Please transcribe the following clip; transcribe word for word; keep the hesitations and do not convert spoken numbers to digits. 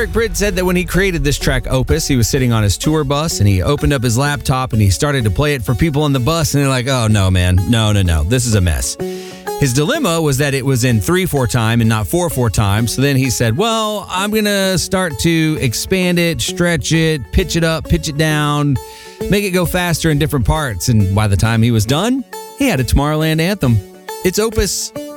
Eric Britt said that when he created this track, Opus, he was sitting on his tour bus and he opened up his laptop and he started to play it for people on the bus. And they're like, oh, no, man. No, no, no. This is a mess. His dilemma was that it was in three four time and not four four time. So then he said, well, I'm going to start to expand it, stretch it, pitch it up, pitch it down, make it go faster in different parts. And by the time he was done, he had a Tomorrowland anthem. It's Opus